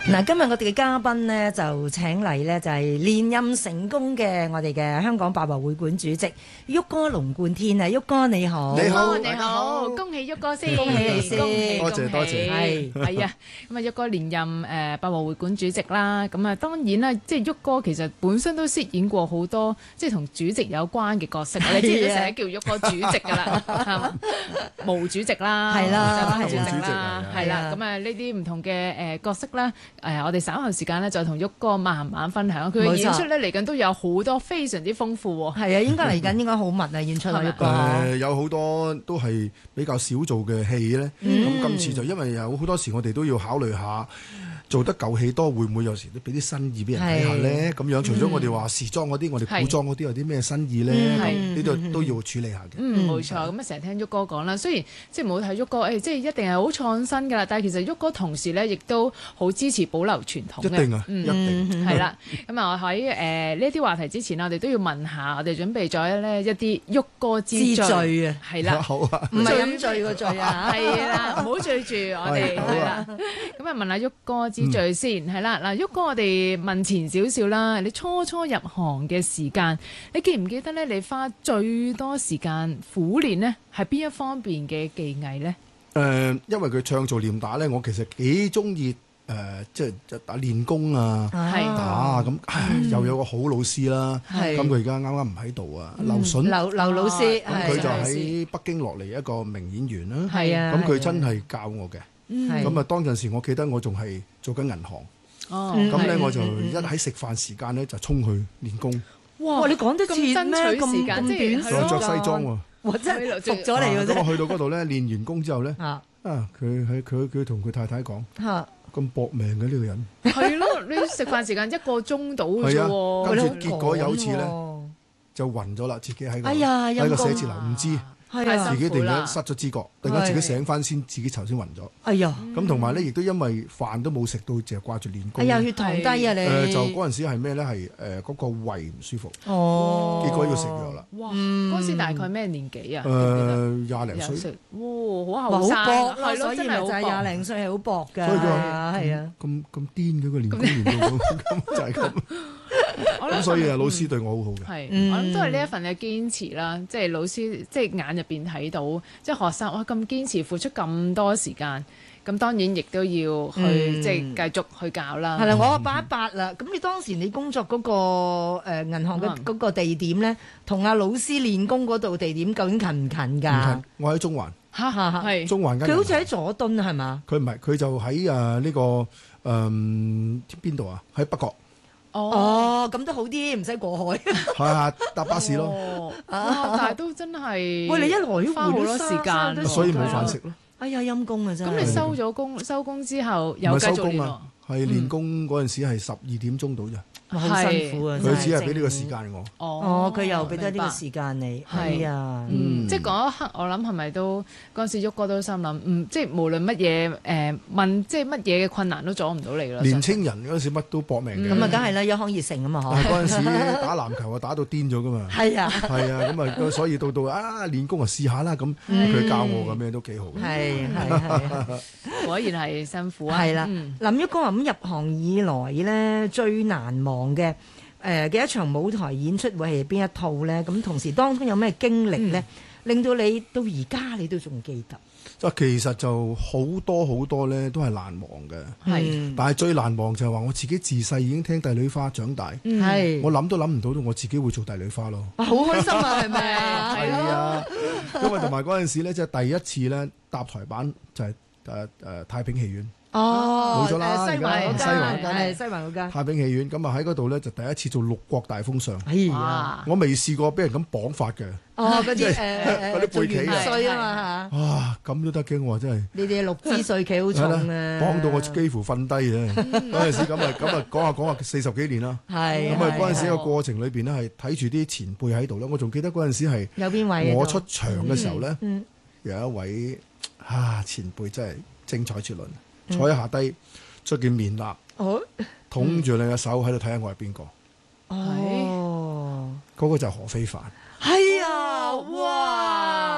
嗱，今日我哋嘅嘉賓呢，就請嚟呢，就係連任成功嘅我哋嘅香港百華會館主席旭哥龍貫天啊，旭哥你好， 你好， 你好，恭喜旭哥先， 恭喜你先， 多謝多謝， 係啊，咁啊旭哥連任百華會館主席啦，咁啊當然啦，即係旭哥其實本身都飾演過好多即係同主席有關嘅角色，你之前都成日叫旭哥主席㗎啦，係嘛，毛主席啦， 係啦， 毛主席啦，係啦，咁啊呢啲唔同嘅角色啦，我哋稍後時間咧再同旭哥慢慢分享，佢嘅演出咧嚟緊都有好多非常之豐富喎， 係啊，應該嚟緊應該好密啊演出啊旭哥， 有好多都係比較少做嘅戲咧，咁今次就因為有好多時我哋都要考慮下。做得舊戲多，會唔會有時都俾啲新意俾人睇下咧？咁樣除咗我哋話時裝嗰啲，我哋古裝嗰啲有啲咩新意咧？呢度都要處理下嘅。 冇錯。咁啊，成日聽旭哥講啦，雖然即係冇睇旭哥，即係一定係好創新㗎啦。但係其實旭哥同時咧，亦都好支持保留傳統嘅。 一定啊，一定係啦。咁啊喺呢啲話題之前，我哋都要問下，我哋準備咗咧一啲旭哥之最啊，係啦， 好啊， 唔係飲醉個醉啊， 係啦，唔好醉住我哋係啦。咁啊問下旭哥之最先係啦，嗱，旭哥，我哋問前少少啦。你初初入行嘅時間，你記唔記得咧？你花最多時間苦練呢，係邊一方面嘅技藝咧？ 因為佢唱做練打咧，我其實幾中意即係打練功啊，打啊咁，又有個好老師啦。咁佢而家啱啱唔喺度啊，劉筍劉老師， 咁佢就喺北京落嚟一個名演員啦。 係啊， 咁佢真係教我嘅。咁啊，當陣時我記得我仲係做緊銀行，咁咧我就一喺食飯時間咧就衝去練功。 哇！ 你講得咁爭取時間，即係仲着西裝喎， 我真係服咗你嘅啫。 咁我去到嗰度咧練完功之後咧，佢同佢太太講，咁搏命嘅呢個人。 係咯，你食飯時間1個鐘到嘅啫喎。 跟住結果有次咧就暈咗啦，自己喺個寫字樓唔知。自己突然間失咗知覺，突然間自己醒翻先，自己頭先暈咗。 哎呀！ 咁同埋咧，亦都因為飯都冇食到，淨係掛住練功。 哎呀，血糖低啊你！ 就嗰陣時係咩咧？係嗰個胃唔舒服。 哦， 結果要食藥啦。 哇！嗰時大概咩年紀啊 ？20零歲。 哇！好後生， 係咯，所以咪就係20零歲係好薄㗎。 所以係啊， 咁癲嘅個練功練到咁就係咁。咁所以老師對我好好嘅。 係，我諗都係呢一份嘅堅持啦。即係老師即係眼入邊睇到，即係學生哇咁堅持付出咁多時間，咁當然亦都要去即係繼續去教啦。 係啦，我8一8啦。咁你當時你工作嗰個銀行嘅嗰個地點咧，同阿老師練功嗰度地點究竟近唔近㗎？唔近， 我喺中環。 係中環間。 佢好似喺佐敦係嘛？ 佢唔係，佢就喺呢個邊度啊？喺北角。 咁都好啲，唔使過海。 係啊，搭巴士咯。 但係都真係， 喂，你一來要花好多時間， 所以冇飯食咯。 哎呀，陰公啊真係。 咁你收工之後又繼續練啊？ 係練功嗰陣時係12點鐘到咋。 好辛苦啊！ 佢只係俾呢個時間我。 佢又俾得呢個時間你。係啊， 即係嗰一刻，我諗係咪都嗰陣時旭哥都心諗，即係無論乜嘢問，即係乜嘢嘅困難都阻唔到你啦。 年青人嗰陣時乜都搏命嘅。 咁啊，梗係啦，一腔熱誠啊嘛，嗬。 嗰陣時打籃球啊，打到癲咗㗎嘛。 係啊。 係啊，咁啊，所以到練功啊試下啦，咁佢教我咁樣都幾好。 係。 果然係辛苦啊。 係啦，林旭哥話咁入行以來咧最難忘嘅一場舞台演出會係邊一套咧？咁同時當中有咩經歷咧，令到你到而家你都仲記得？ 其實就好多咧，都係難忘嘅。但係最難忘就係話我自己自細已經聽帝女花長大。我諗都諗唔到我自己會做帝女花咯。 好開心啊，係咪啊？ 係啊，因為同埋嗰陣時咧，即係第一次咧搭台板就係太平戲院。冇咗啦， 西環嗰間太平戲院咁啊，喺嗰度咧就第一次做6國大封相。我未試過俾人咁綁法嘅。 嗰啲嗰啲背旗啊嘛嚇。 哇，咁都得嘅，我話真係。 你哋6支穗旗好重啊！ 綁到我幾乎瞓低嘅。嗰陣時咁啊講下40幾年啦。 係。 咁啊嗰陣時個過程裏邊咧係睇住啲前輩喺度咧，我仲記得嗰陣時係有邊位我出場嘅時候咧，有一位前輩真係精彩絕倫。坐喺下低，着件棉衲，捅住兩隻手喺度睇下我係邊個。嗰個就係何非凡。 係啊，哇！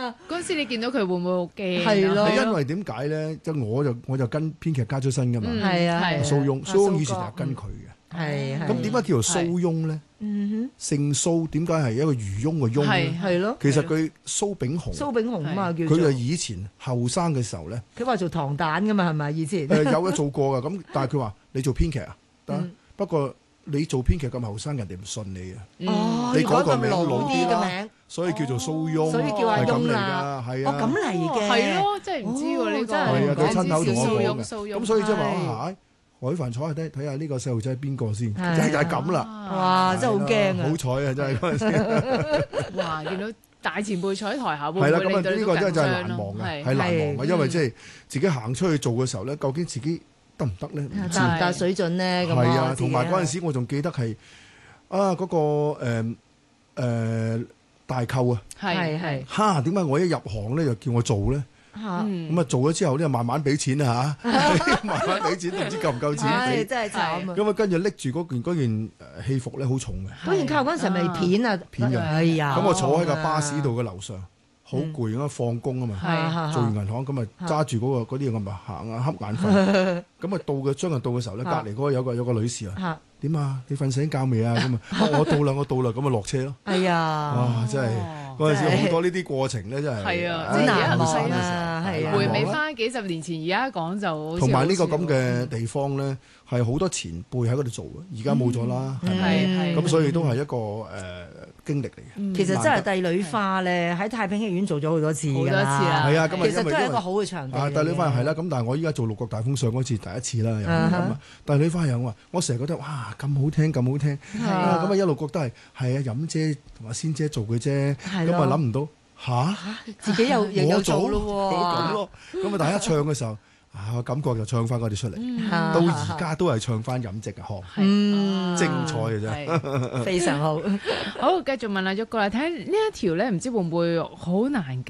嗰陣時你見到佢會唔會好驚？ 係咯係因為點解咧？即係我就跟編劇加咗身噶嘛， 係啊係啊蘇翁，蘇翁以前就係跟佢嘅。 係咁點解叫做蘇翁咧？姓蘇，點解係一個漁翁嘅翁咧？ 係咯， 其實佢蘇炳雄， 蘇炳雄啊嘛叫佢做就以前後生嘅時候咧， 佢話做糖蛋噶嘛係咪以前？ 有得做過噶。咁但係佢話你做編劇啊，得。不過你做編劇咁後生，人哋唔信你啊。 哦， 你改個名咁老老啲啦啲嘅名， 所以叫做蘇翁， 所以叫阿係咁嚟翁啦。 㗎，係哦， 啊。 咁嚟嘅， 係咯，真係唔知喎呢個。 真係係啊，佢親口同我講蘇翁嘅。咁所以即係話，海帆坐下睇下呢個細路仔係邊個先，就係咁啦。 哇！真係好驚啊！ 好彩啊，真係嗰陣時。 哇！見到大前輩坐喺台下，會係啦， 唔會令到你都咁啊呢個真係緊張難忘咯？ 嘅，係難忘嘅，因為即係自己行出去做嘅時候咧，究竟自己得唔得咧？唔知。 達唔達水準咧？咁係啊， 自己同埋嗰陣時我仲記得係嗰個大舅啊， 係嚇點解我一入行咧就叫我做咧？ 嚇， 咁啊做咗之後咧，慢慢俾錢啊嚇，慢慢俾錢，都唔知夠唔夠錢俾。 唉真係慘啊！ 咁啊，跟住拎住嗰件戲服咧，好重嘅。 嗰件靠嗰陣時係咪片啊？ 片嘅哎呀！ 咁我坐喺個巴士度嘅樓上，好攰咁啊，放工啊嘛。 係做完銀行咁啊，揸住嗰啲嘢我咪行啊，瞌眼瞓。咁啊將近到嘅時候咧，隔離嗰個有個女士啊，點啊？你瞓醒覺未啊？咁啊，我到啦，咁啊落車咯。 哎呀！ 哇！真係嗰陣時好多呢啲過程咧，真係係啊唉即係而家難忘後生嘅時候啊，係啊！ 回味翻幾十年前，而家講就好似同埋呢個咁好似嘅地方咧，係好多前輩喺嗰度做嘅，而家冇咗啦，係咪？ 係咁所以都係一個經歷嚟嘅。 其實真係帝女花咧喺太平戲院做咗好多次㗎好多次啦係啊，咁啊其實都係一個因為好嘅場地嚟啊， 嘅。 帝女花係啦，咁但係我依家做六國大封相嗰次第一次啦，又咁啊，帝女花又我成日覺得哇咁好聽咁好聽，啊咁啊一路覺得係啊飲姐同阿仙姐做嘅啫， 係咯咁啊諗唔到吓自己又有我做做咯咁咯，咁啊大家唱嘅時候。我感覺就唱翻嗰啲出嚟， 喎， 到而家都係唱翻飲食嘅腔，精彩嘅啫。 係非常好。 好，繼續問阿旭哥啦，睇下呢一條咧，唔知會唔會好難